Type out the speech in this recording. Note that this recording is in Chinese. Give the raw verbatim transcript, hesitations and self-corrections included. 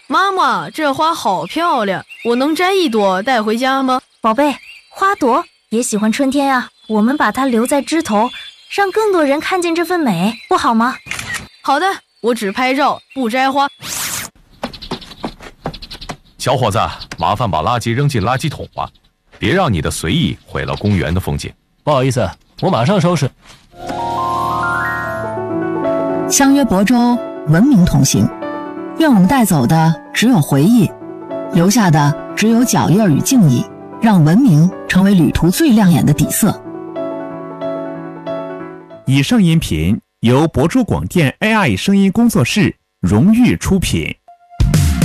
妈妈，这花好漂亮，我能摘一朵带回家吗？ 宝贝，花朵也喜欢春天啊，我们把它留在枝头，让更多人看见这份美，不好吗？ 好的，我只拍照，不摘花。 小伙子，麻烦把垃圾扔进垃圾桶吧，别让你的随意毁了公园的风景。 不好意思，我马上收拾。 相约亳州，文明同行。愿我们带走的只有回忆，留下的只有脚印与敬意，让文明成为旅途最亮眼的底色。 以上音频由亳州广电 A I 声音工作室荣誉出品。